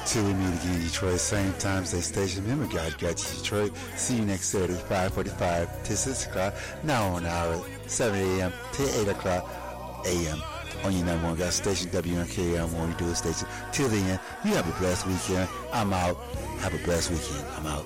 Till we meet again, Detroit, same time, same station. Remember, God got you, Detroit. See you next Saturday, 5:45 to 6 o'clock. Now on our 7 a.m. to 8 o'clock a.m. on your number one God station, WNKM, when we do a station. Till then, you have a blessed weekend. I'm out. Have a blessed weekend. I'm out.